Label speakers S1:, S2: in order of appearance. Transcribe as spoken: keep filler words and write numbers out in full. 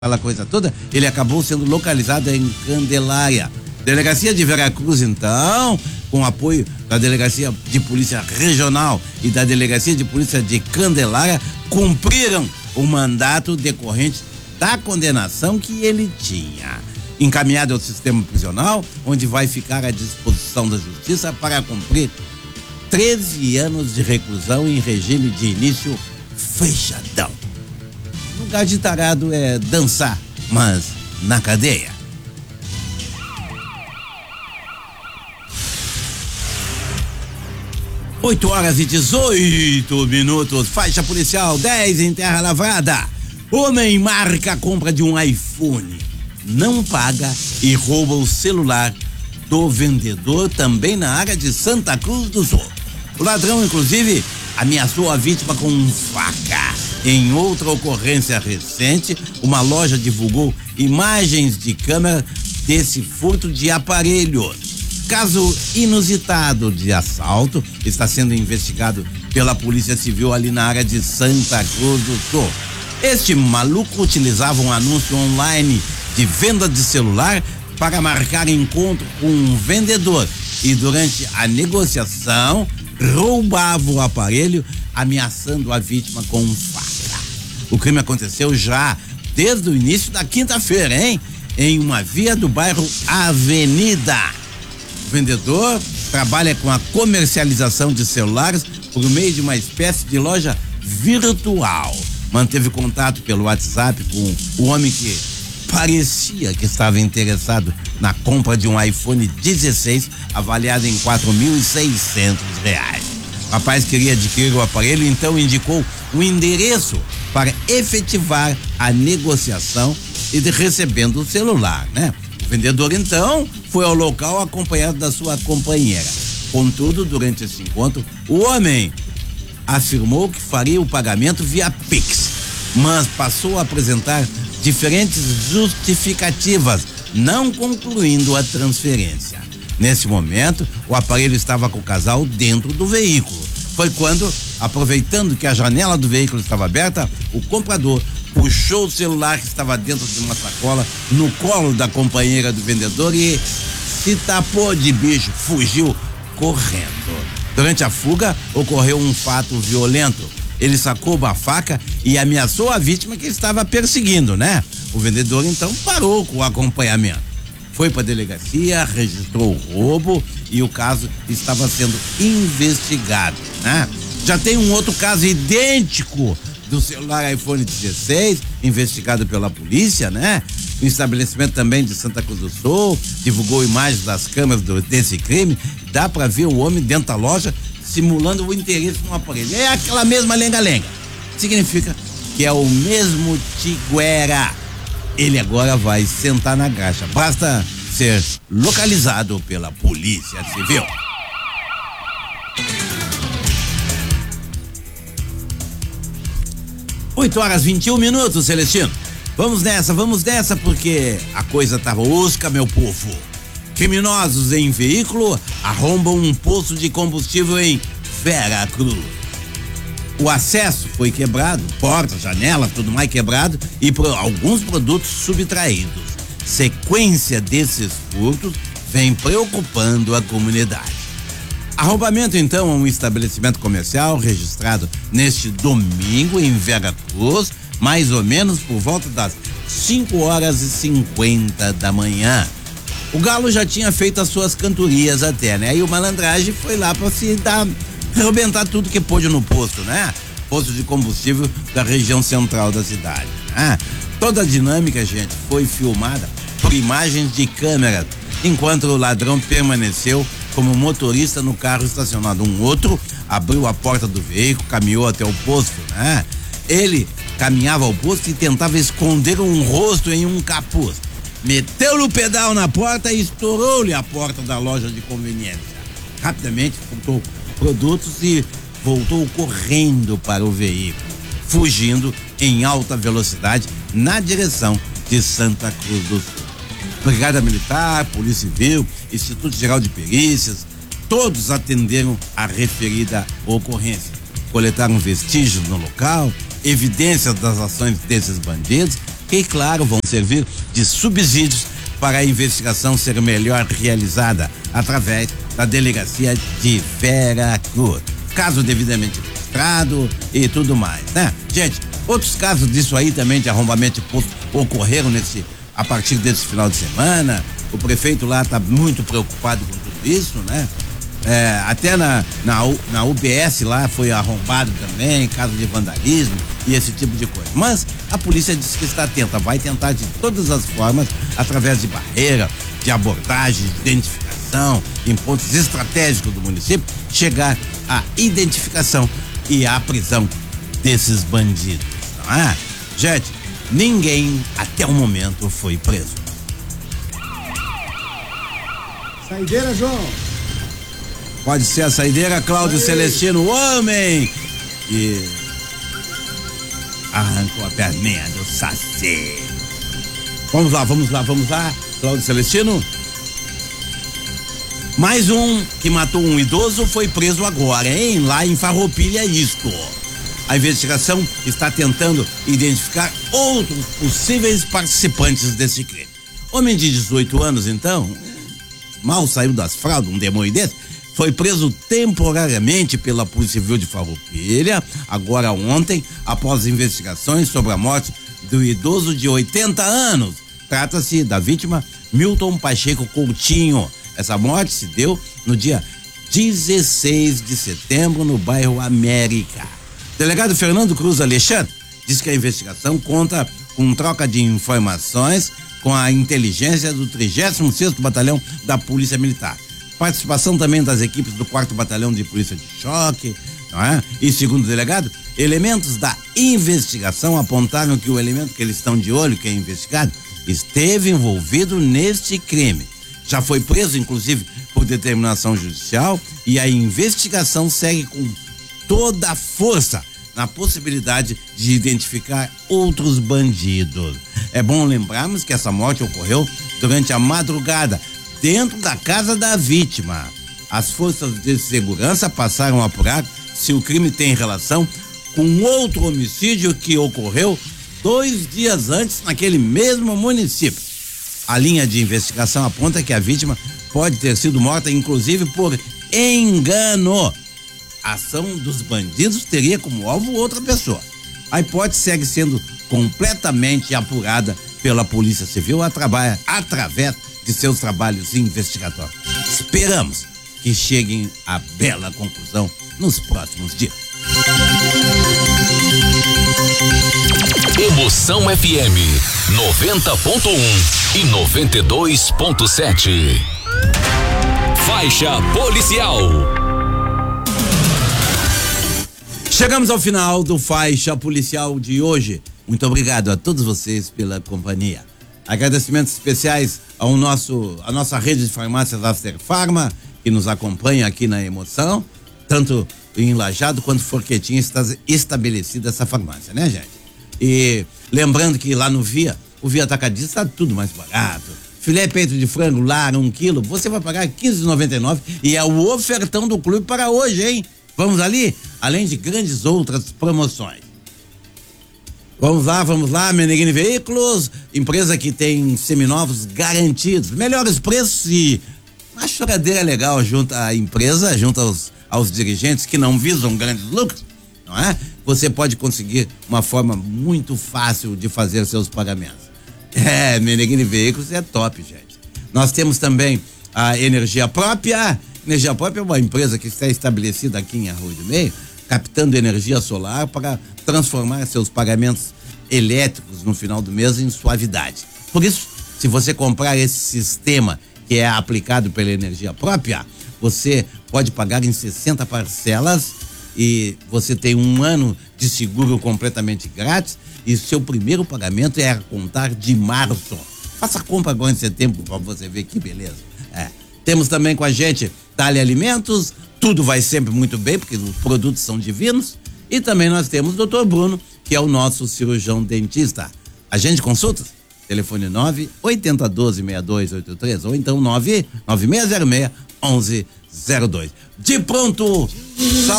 S1: aquela coisa toda, ele acabou sendo localizado em Candelária. Delegacia de Veracruz, então, com apoio da Delegacia de Polícia Regional e da Delegacia de Polícia de Candelária, cumpriram o mandato decorrente da condenação que ele tinha. Encaminhado ao sistema prisional, onde vai ficar à disposição da Justiça para cumprir treze anos de reclusão em regime de início fechadão. Lugar de tarado é dançar, mas na cadeia. oito horas e dezoito minutos, faixa policial dez em Terra Lavrada. Homem marca a compra de um iPhone, não paga e rouba o celular do vendedor também na área de Santa Cruz do Sul. O ladrão, inclusive, ameaçou a vítima com faca. Em outra ocorrência recente, uma loja divulgou imagens de câmera desse furto de aparelhos. Caso inusitado de assalto está sendo investigado pela Polícia Civil ali na área de Santa Cruz do Sul. Este maluco utilizava um anúncio online de venda de celular para marcar encontro com um vendedor e durante a negociação roubava o aparelho, ameaçando a vítima com faca. O crime aconteceu já desde o início da quinta-feira, hein? Em uma via do bairro Avenida. O vendedor trabalha com a comercialização de celulares por meio de uma espécie de loja virtual. Manteve contato pelo WhatsApp com o homem que parecia que estava interessado na compra de um iPhone dezesseis avaliado em quatro mil e seiscentos reais. O rapaz queria adquirir o aparelho, então indicou o endereço para efetivar a negociação e de recebendo o celular, né? O vendedor então foi ao local acompanhado da sua companheira. Contudo, durante esse encontro, o homem afirmou que faria o pagamento via Pix, mas passou a apresentar diferentes justificativas, não concluindo a transferência. Nesse momento, o aparelho estava com o casal dentro do veículo. Foi quando, aproveitando que a janela do veículo estava aberta, o comprador puxou o celular que estava dentro de uma sacola no colo da companheira do vendedor e se tapou de bicho, fugiu correndo. Durante a fuga, ocorreu um fato violento. Ele sacou uma faca e ameaçou a vítima que estava perseguindo, né? O vendedor então parou com o acompanhamento. Foi para a delegacia, registrou o roubo e o caso estava sendo investigado, né? Já tem um outro caso idêntico do celular iPhone dezesseis, investigado pela polícia, né? O estabelecimento também de Santa Cruz do Sul divulgou imagens das câmeras do, desse crime. Dá para ver o homem dentro da loja simulando o interesse no aparelho. É aquela mesma lenga-lenga. Significa que é o mesmo Tiguera. Ele agora vai sentar na graxa. Basta ser localizado pela Polícia Civil. oito horas e vinte e um minutos, Celestino. Vamos nessa, vamos nessa, porque a coisa tá osca, meu povo. Criminosos em veículo arrombam um poço de combustível em Veracruz. O acesso foi quebrado, portas, janelas, tudo mais quebrado e por alguns produtos subtraídos. Sequência desses furtos vem preocupando a comunidade. Arrombamento, então, a um estabelecimento comercial registrado neste domingo em Veracruz, mais ou menos por volta das cinco horas e cinquenta da manhã. O Galo já tinha feito as suas cantorias até, né? E o malandragem foi lá para se dar, arrebentar tudo que pôde no posto, né? Posto de combustível da região central da cidade, né? Toda a dinâmica, gente, foi filmada por imagens de câmera, enquanto o ladrão permaneceu como motorista no carro estacionado. Um outro abriu a porta do veículo, caminhou até o posto, né? Ele caminhava ao posto e tentava esconder um rosto em um capuz. Meteu-lhe o pedal na porta e estourou-lhe a porta da loja de conveniência. Rapidamente furtou produtos e voltou correndo para o veículo, fugindo em alta velocidade na direção de Santa Cruz do Sul. Brigada Militar, Polícia Civil, Instituto Geral de Perícias, todos atenderam a referida ocorrência. Coletaram vestígios no local, evidências das ações desses bandidos, que, claro, vão servir de subsídios para a investigação ser melhor realizada através da delegacia de Veracruz. Caso devidamente registrado e tudo mais, né? Gente, outros casos disso aí também de arrombamento de posto ocorreram nesse, a partir desse final de semana. O prefeito lá está muito preocupado com tudo isso, né? É, até na, na, na U B S lá foi arrombado também, caso de vandalismo e esse tipo de coisa. Mas a polícia disse que está atenta, vai tentar de todas as formas, através de barreira, de abordagem, de identificação, em pontos estratégicos do município, chegar à identificação e à prisão desses bandidos, não é? Gente, ninguém até o momento foi preso.
S2: Saideira, João.
S1: Pode ser a saideira, Cláudio Aí. Celestino, o homem que arrancou a perninha do Saci. Vamos lá, vamos lá, vamos lá, Cláudio Celestino. Mais um que matou um idoso foi preso agora, hein? Lá em Farroupilha, isto. A investigação está tentando identificar outros possíveis participantes desse crime. Homem de dezoito anos, então, mal saiu das fraldas, um demônio desse, foi preso temporariamente pela Polícia Civil de Farroupilha, agora ontem, após investigações sobre a morte do idoso de oitenta anos. Trata-se da vítima Milton Pacheco Coutinho. Essa morte se deu no dia dezesseis de setembro, no bairro América. O delegado Fernando Cruz Alexandre diz que a investigação conta com troca de informações com a inteligência do trigésimo sexto Batalhão da Polícia Militar. Participação também das equipes do quarto Batalhão de Polícia de Choque, não é? E segundo o delegado, elementos da investigação apontaram que o elemento que eles estão de olho, que é investigado, esteve envolvido neste crime. Já foi preso, inclusive, por determinação judicial, e a investigação segue com toda a força na possibilidade de identificar outros bandidos. É bom lembrarmos que essa morte ocorreu durante a madrugada, dentro da casa da vítima. As forças de segurança passaram a apurar se o crime tem relação com outro homicídio que ocorreu dois dias antes naquele mesmo município. A linha de investigação aponta que a vítima pode ter sido morta, inclusive, por engano. A ação dos bandidos teria como alvo outra pessoa. A hipótese segue sendo completamente apurada pela Polícia Civil através, através de seus trabalhos investigatórios. Esperamos que cheguem a bela conclusão nos próximos dias.
S3: Emoção F M noventa ponto um e noventa e dois ponto sete. Faixa policial.
S1: Chegamos ao final do Faixa Policial de hoje. Muito obrigado a todos vocês pela companhia. Agradecimentos especiais ao nosso, a nossa rede de farmácias Aster Farma, que nos acompanha aqui na Emoção, tanto em Lajado quanto Forquetinha está estabelecida essa farmácia, né, gente? E lembrando que lá no Via, o Via Atacadista está tudo mais barato. Filé peito de frango lar, um quilo, você vai pagar quinze reais e noventa e nove centavos e é o ofertão do clube para hoje, hein? Vamos ali? Além de grandes outras promoções. Vamos lá, vamos lá, Meneghini Veículos, empresa que tem seminovos garantidos, melhores preços e uma choradeira legal junto à empresa, junto aos, aos dirigentes que não visam grandes lucros, não é? Você pode conseguir uma forma muito fácil de fazer seus pagamentos. É, Meneghini Veículos é top, gente. Nós temos também a Energia Própria. Energia Própria é uma empresa que está estabelecida aqui em Arroio do Meio, captando energia solar para transformar seus pagamentos elétricos no final do mês em suavidade. Por isso, se você comprar esse sistema que é aplicado pela Energia Própria, você pode pagar em sessenta parcelas e você tem um ano de seguro completamente grátis e seu primeiro pagamento é a contar de março. Faça a compra agora em setembro para você ver que beleza. É. Temos também com a gente Dali Alimentos, tudo vai sempre muito bem, porque os produtos são divinos. E também nós temos o doutor Bruno, que é o nosso cirurgião dentista. Agende consultas, telefone nove oito zero um dois seis dois oito três ou então nove nove seis zero seis um um zero dois. De pronto, salve.